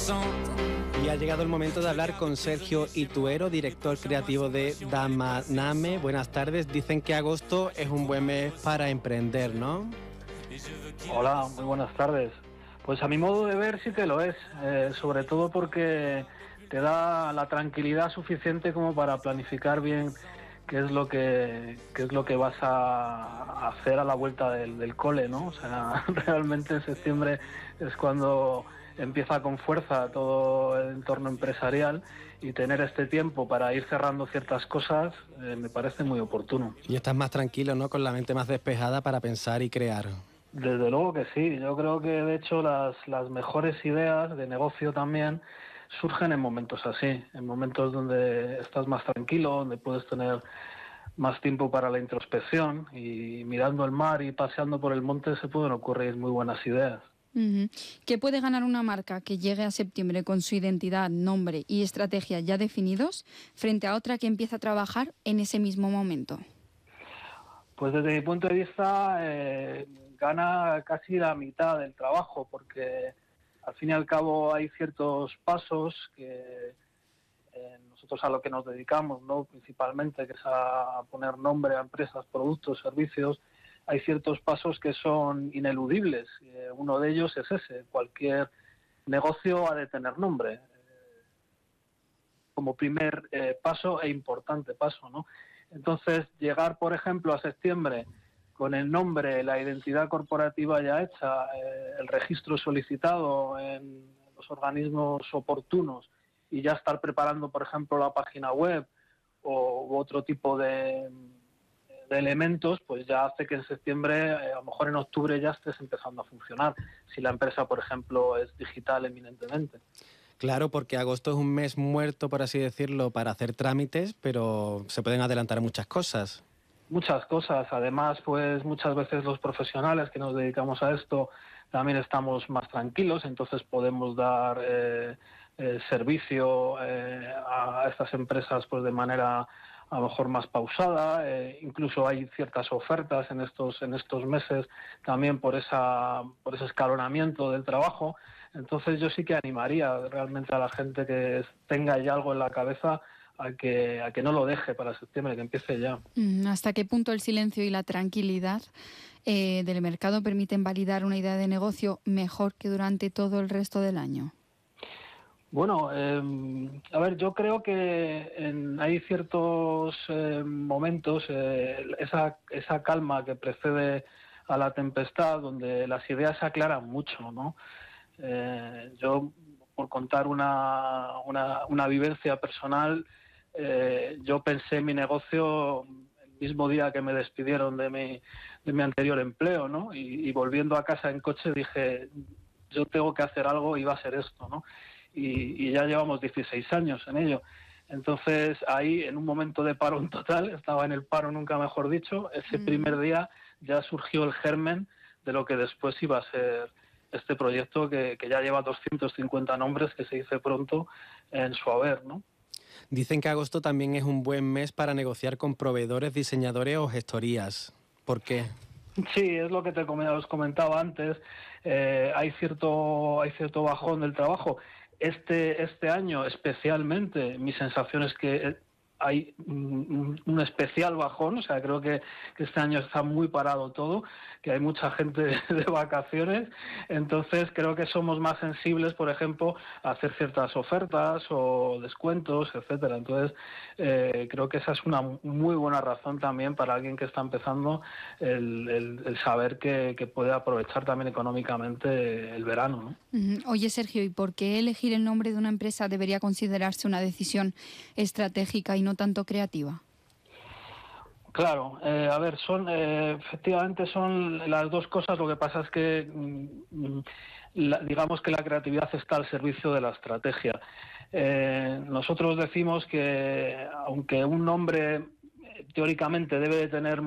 Y ha llegado el momento de hablar con Sergio Ituero, director creativo de Damaname. Buenas tardes. Dicen que agosto es un buen mes para emprender, ¿no? Hola, muy buenas tardes. Pues a mi modo de ver sí que lo es, sobre todo porque te da la tranquilidad suficiente como para planificar bien qué es lo que vas a hacer a la vuelta del cole, ¿no? O sea, realmente en septiembre es cuando empieza con fuerza todo el entorno empresarial, y tener este tiempo para ir cerrando ciertas cosas me parece muy oportuno. Y estás más tranquilo, ¿no? Con la mente más despejada para pensar y crear. Desde luego que sí. Yo creo que de hecho las mejores ideas de negocio también surgen en momentos así, en momentos donde estás más tranquilo, donde puedes tener más tiempo para la introspección, y mirando el mar y paseando por el monte se pueden ocurrir muy buenas ideas. Uh-huh. ¿Qué puede ganar una marca que llegue a septiembre con su identidad, nombre y estrategia ya definidos frente a otra que empieza a trabajar en ese mismo momento? Pues desde mi punto de vista gana casi la mitad del trabajo, porque al fin y al cabo hay ciertos pasos que nosotros a lo que nos dedicamos, ¿no? Principalmente, que es a poner nombre a empresas, productos, servicios. Hay ciertos pasos que son ineludibles. Uno de ellos es ese: cualquier negocio ha de tener nombre, como primer paso e importante paso, ¿no? Entonces, llegar, por ejemplo, a septiembre con el nombre, la identidad corporativa ya hecha, el registro solicitado en los organismos oportunos, y ya estar preparando, por ejemplo, la página web u otro tipo de elementos, pues ya hace que en septiembre, a lo mejor en octubre, ya estés empezando a funcionar, si la empresa, por ejemplo, es digital eminentemente. Claro, porque agosto es un mes muerto, por así decirlo, para hacer trámites, pero se pueden adelantar muchas cosas. Muchas cosas. Además, pues muchas veces los profesionales que nos dedicamos a esto también estamos más tranquilos, entonces podemos dar servicio a estas empresas pues de manera a lo mejor más pausada. Incluso hay ciertas ofertas en estos meses también por ese escalonamiento del trabajo. Entonces yo sí que animaría realmente a la gente que tenga ya algo en la cabeza a que no lo deje para septiembre, que empiece ya. ¿Hasta qué punto el silencio y la tranquilidad del mercado permiten validar una idea de negocio mejor que durante todo el resto del año? Bueno, a ver, yo creo que hay ciertos momentos, esa calma que precede a la tempestad, donde las ideas se aclaran mucho, ¿no? Yo, por contar una vivencia personal, yo pensé en mi negocio el mismo día que me despidieron de mi anterior empleo, ¿no? Y volviendo a casa en coche dije, yo tengo que hacer algo y va a ser esto, ¿no? Y ya llevamos 16 años en ello. Entonces ahí, en un momento de parón total, estaba en el paro, nunca mejor dicho, ese primer día ya surgió el germen de lo que después iba a ser este proyecto que ya lleva 250 nombres, que se dice pronto, en su haber, ¿no? Dicen que agosto también es un buen mes para negociar con proveedores, diseñadores o gestorías. ¿Por qué? Sí, es lo que os comentaba antes. Hay cierto bajón del trabajo. Este año especialmente, mi sensación es que hay un especial bajón. O sea, creo que este año está muy parado todo, que hay mucha gente de vacaciones. Entonces creo que somos más sensibles, por ejemplo, a hacer ciertas ofertas o descuentos, etcétera. Entonces creo que esa es una muy buena razón también para alguien que está empezando, el saber que puede aprovechar también económicamente el verano, ¿no? Oye, Sergio, ¿y por qué elegir el nombre de una empresa debería considerarse una decisión estratégica y no tanto creativa? Claro, a ver, efectivamente son las dos cosas. Lo que pasa es que digamos que la creatividad está al servicio de la estrategia. Nosotros decimos que aunque un nombre teóricamente debe de tener